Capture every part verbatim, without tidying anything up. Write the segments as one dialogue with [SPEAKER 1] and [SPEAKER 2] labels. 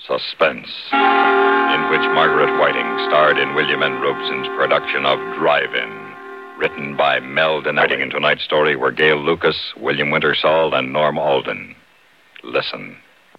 [SPEAKER 1] Suspense, in which Margaret Whiting starred in William N. Robson's production of Drive-In, written by Mel Dinelli. Writing in tonight's story were Gail Lucas, William Wintersall, and Norm Alden. Listen.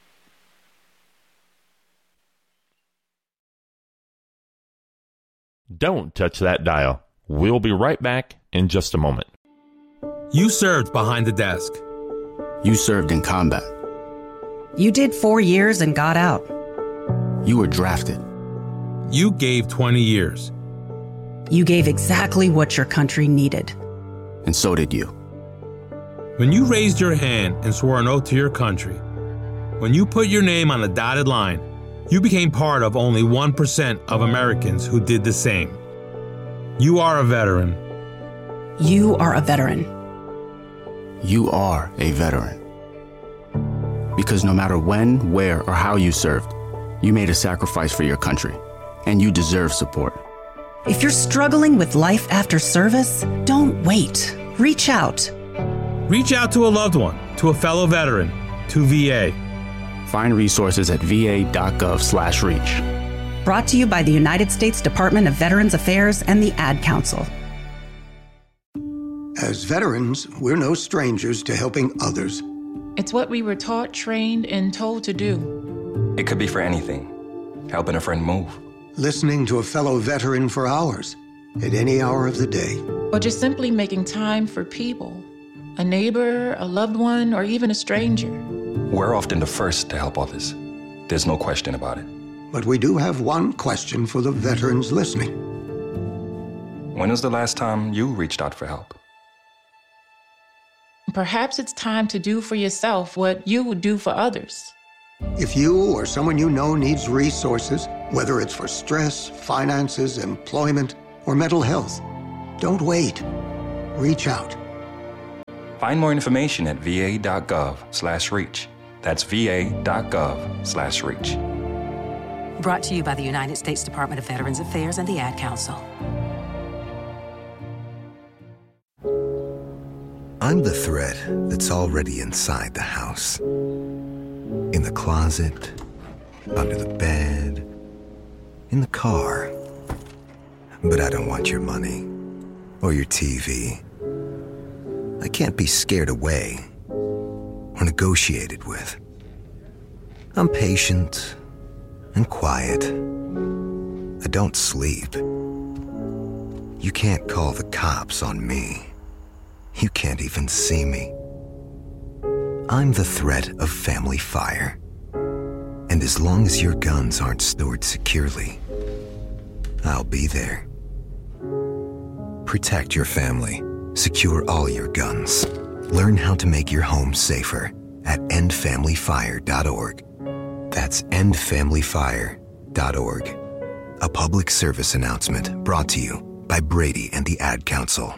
[SPEAKER 2] Don't touch that dial. We'll be right back in just a moment.
[SPEAKER 3] You served behind the desk.
[SPEAKER 4] You served in combat.
[SPEAKER 5] You did four years and got out.
[SPEAKER 4] You were drafted.
[SPEAKER 3] You gave twenty years.
[SPEAKER 5] You gave exactly what your country needed.
[SPEAKER 4] And so did you.
[SPEAKER 3] When you raised your hand and swore an oath to your country, when you put your name on a dotted line, you became part of only one percent of Americans who did the same. You are a veteran.
[SPEAKER 5] You are a veteran.
[SPEAKER 4] You are a veteran. Because no matter when, where, or how you served, you made a sacrifice for your country, and you deserve support.
[SPEAKER 5] If you're struggling with life after service, don't wait. Reach out.
[SPEAKER 3] Reach out to a loved one, to a fellow veteran, to V A.
[SPEAKER 4] Find resources at va.gov slash reach.
[SPEAKER 5] Brought to you by the United States Department of Veterans Affairs and the Ad Council.
[SPEAKER 6] As veterans, we're no strangers to helping others.
[SPEAKER 7] It's what we were taught, trained, and told to do.
[SPEAKER 8] It could be for anything. Helping a friend move.
[SPEAKER 6] Listening to a fellow veteran for hours, at any hour of the day.
[SPEAKER 7] Or just simply making time for people. A neighbor, a loved one, or even a stranger.
[SPEAKER 8] We're often the first to help others. There's no question about it.
[SPEAKER 6] But we do have one question for the veterans listening.
[SPEAKER 8] When was the last time you reached out for help?
[SPEAKER 7] Perhaps it's time to do for yourself what you would do for others.
[SPEAKER 6] If you or someone you know needs resources, whether it's for stress, finances, employment, or mental health, don't wait. Reach out.
[SPEAKER 8] Find more information at va.gov slash reach. That's va.gov slash reach.
[SPEAKER 9] Brought to you by the United States Department of Veterans Affairs and the Ad Council.
[SPEAKER 10] I'm the thread that's already inside the house. In the closet, under the bed, in the car. But I don't want your money or your T V. I can't be scared away or negotiated with. I'm patient and quiet. I don't sleep. You can't call the cops on me. You can't even see me. I'm the threat of family fire. And as long as your guns aren't stored securely, I'll be there. Protect your family. Secure all your guns. Learn how to make your home safer at end family fire dot org. That's end family fire dot org. A public service announcement brought to you by Brady and the Ad Council.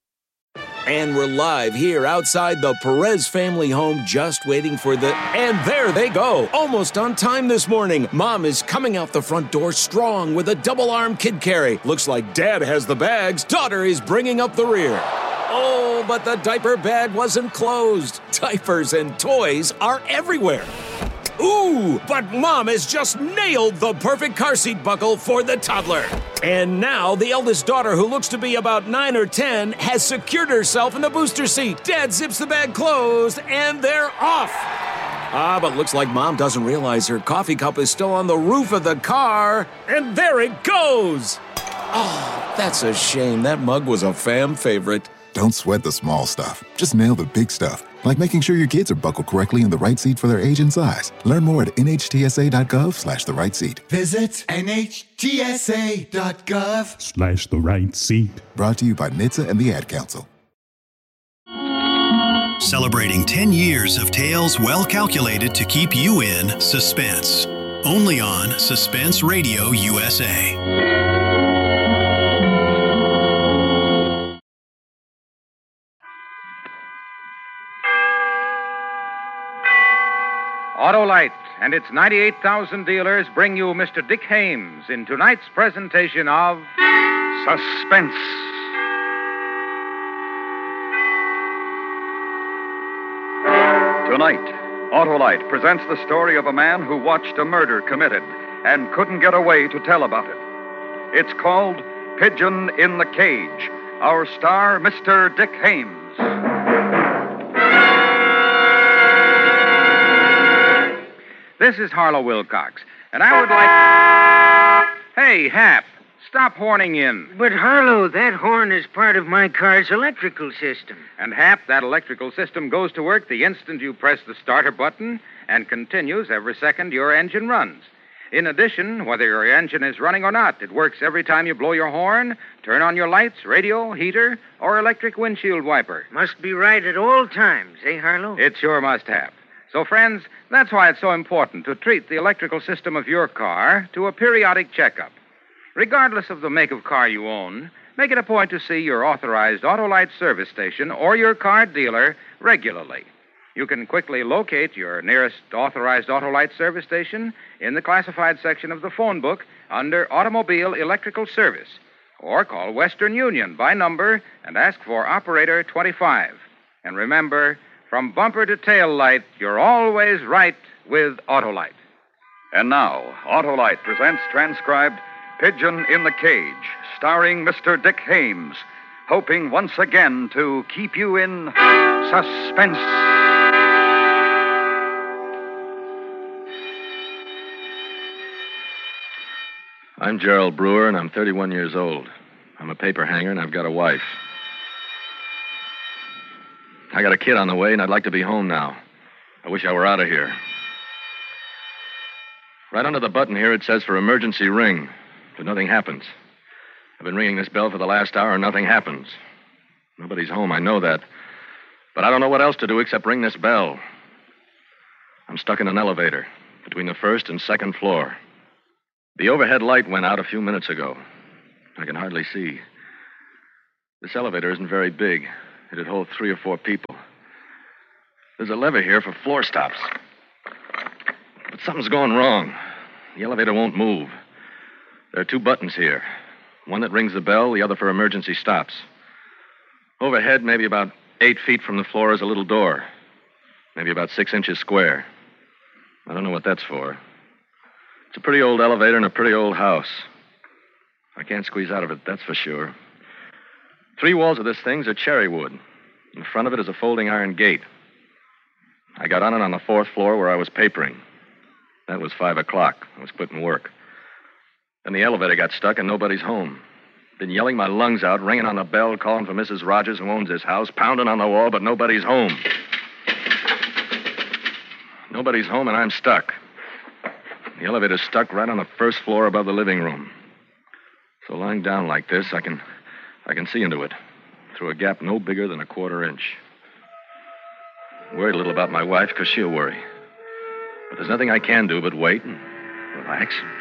[SPEAKER 11] And we're live here outside the Perez family home, just waiting for the... And there they go, almost on time this morning. Mom is coming out the front door strong with a double-arm kid carry. Looks like Dad has the bags. Daughter is bringing up the rear. Oh, but the diaper bag wasn't closed. Diapers and toys are everywhere. Ooh, but Mom has just nailed the perfect car seat buckle for the toddler. And now the eldest daughter, who looks to be about nine or ten, has secured herself in the booster seat. Dad zips the bag closed, and they're off. Ah, but looks like Mom doesn't realize her coffee cup is still on the roof of the car. And there it goes. Oh, that's a shame. That mug was a fam favorite.
[SPEAKER 12] Don't sweat the small stuff. Just nail the big stuff. Like making sure your kids are buckled correctly in the right seat for their age and size. Learn more at nhtsa.gov slash the right seat.
[SPEAKER 13] Visit nhtsa.gov
[SPEAKER 12] Slash the right seat. Brought to you by N H T S A and the Ad Council.
[SPEAKER 14] Celebrating ten years of tales well calculated to keep you in suspense. Only on Suspense Radio U S A.
[SPEAKER 15] Autolite and its ninety-eight thousand dealers bring you Mister Dick Haymes in tonight's presentation of Suspense.
[SPEAKER 1] Tonight,
[SPEAKER 15] Autolite presents the story of a man who watched a murder committed and couldn't get away to tell about it. It's called Pigeon in the Cage. Our star, Mister Dick Haymes.
[SPEAKER 13] This is Harlow Wilcox, and I would like... Hey, Hap, stop horning in.
[SPEAKER 16] But, Harlow, that horn is part of my car's electrical system.
[SPEAKER 13] And, Hap, that electrical system goes to work the instant you press the starter button and continues every second your engine runs. In addition, whether your engine is running or not, it works every time you blow your horn, turn on your lights, radio, heater, or electric windshield wiper.
[SPEAKER 16] Must be right at all times, eh, Harlow?
[SPEAKER 13] It sure must, Hap. So, friends, that's why it's so important to treat the electrical system of your car to a periodic checkup. Regardless of the make of car you own, make it a point to see your authorized Autolite service station or your car dealer regularly. You can quickly locate your nearest authorized Autolite service station in the classified section of the phone book under Automobile Electrical Service, or call Western Union by number and ask for Operator twenty-five. And remember, from bumper to tail light, you're always right with Autolite.
[SPEAKER 15] And now, Autolite presents transcribed Pigeon in the Cage, starring Mister Dick Haymes, hoping once again to keep you in suspense.
[SPEAKER 17] I'm Gerald Brewer, and I'm thirty-one years old. I'm a paper hanger, and I've got a wife. I got a kid on the way, and I'd like to be home now. I wish I were out of here. Right under the button here, it says for emergency ring, but nothing happens. I've been ringing this bell for the last hour, and nothing happens. Nobody's home, I know that. But I don't know what else to do except ring this bell. I'm stuck in an elevator between the first and second floor. The overhead light went out a few minutes ago. I can hardly see. This elevator isn't very big. It'd hold three or four people. There's a lever here for floor stops. But something's going wrong. The elevator won't move. There are two buttons here. One that rings the bell, the other for emergency stops. Overhead, maybe about eight feet from the floor, is a little door. Maybe about six inches square. I don't know what that's for. It's a pretty old elevator in a pretty old house. I can't squeeze out of it, that's for sure. Three walls of this thing's are cherry wood. In front of it is a folding iron gate. I got on it on the fourth floor where I was papering. That was five o'clock. I was quitting work. Then the elevator got stuck and nobody's home. Been yelling my lungs out, ringing on the bell, calling for Missus Rogers, who owns this house, pounding on the wall, but nobody's home. Nobody's home, and I'm stuck. The elevator's stuck right on the first floor above the living room. So lying down like this, I can... I can see into it, through a gap no bigger than a quarter inch. Worried a little about my wife, because she'll worry. But there's nothing I can do but wait and relax and